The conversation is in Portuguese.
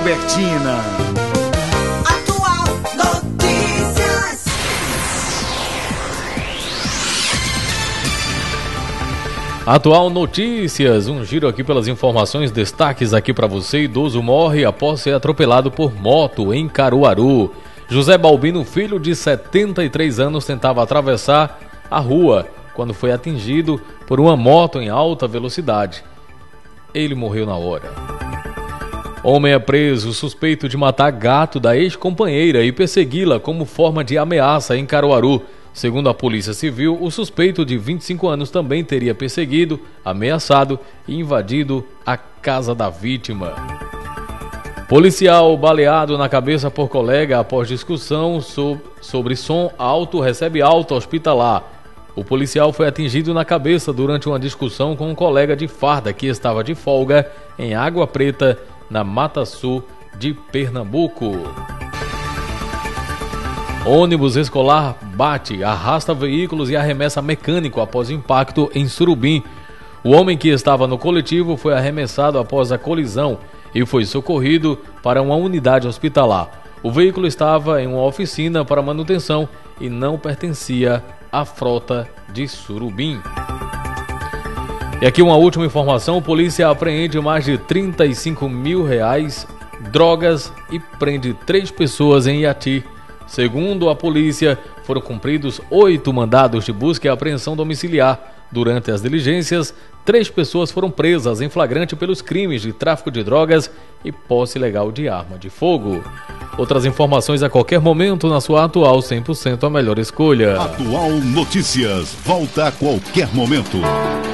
Albertina. Atual Notícias, um giro aqui pelas informações, destaques aqui para você. Idoso morre após ser atropelado por moto em Caruaru. José Balbino, filho de 73 anos, tentava atravessar a rua quando foi atingido por uma moto em alta velocidade. Ele morreu na hora. Homem é preso suspeito de matar gato da ex-companheira e persegui-la como forma de ameaça em Caruaru. Segundo a Polícia Civil, o suspeito de 25 anos também teria perseguido, ameaçado e invadido a casa da vítima. Policial baleado na cabeça por colega após discussão sobre som alto recebe alta hospitalar. O policial foi atingido na cabeça durante uma discussão com um colega de farda que estava de folga em Água Preta, na Mata Sul de Pernambuco. Ônibus escolar bate, arrasta veículos e arremessa mecânico após impacto em Surubim. O homem que estava no coletivo foi arremessado após a colisão e foi socorrido para uma unidade hospitalar. O veículo estava em uma oficina para manutenção e não pertencia à frota de Surubim. E aqui uma última informação: polícia apreende mais de R$35 mil, drogas e prende 3 pessoas em Iati. Segundo a polícia, foram cumpridos 8 mandados de busca e apreensão domiciliar. Durante as diligências, 3 pessoas foram presas em flagrante pelos crimes de tráfico de drogas e posse ilegal de arma de fogo. Outras informações a qualquer momento na sua Atual 100% a melhor escolha. Atual Notícias, volta a qualquer momento.